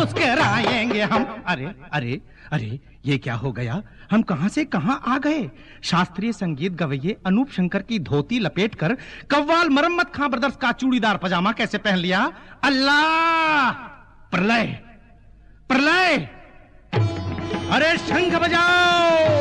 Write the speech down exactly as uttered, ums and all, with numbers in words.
मुस्कुराएंगे हम। अरे अरे अरे ये क्या हो गया? हम कहां से कहां आ गए? शास्त्रीय संगीत गवैये अनूप शंकर की धोती लपेटकर कव्वाल मरम्मत खां ब्रदर्स का चूड़ीदार पजामा कैसे पहन लिया? अल्लाह! प्रलय प्रलय! अरे शंख बजाओ!